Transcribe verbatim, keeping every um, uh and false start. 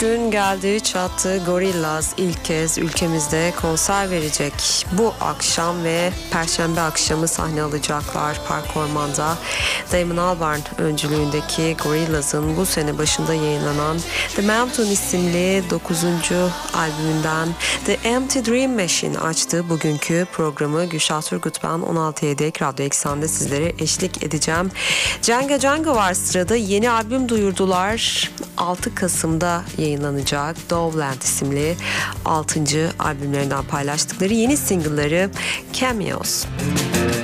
Gün geldi çattı, Gorillaz ilk kez ülkemizde konser verecek. Bu akşam ve Perşembe akşamı sahne alacaklar Park Orman'da. Damon Albarn öncülüğündeki Gorillaz'ın bu sene başında yayınlanan The Mountain isimli dokuzuncu albümünden The Empty Dream Machine açtı bugünkü programı. Gülşah Turgut ben, on altıya dek Radyo Eksen'de sizlere eşlik edeceğim. Cenga Cenga var sırada, yeni albüm duyurdular. altı Kasım'da yayınlanacak Dovland isimli altıncı albümlerinden paylaştıkları yeni single'ları Cameos.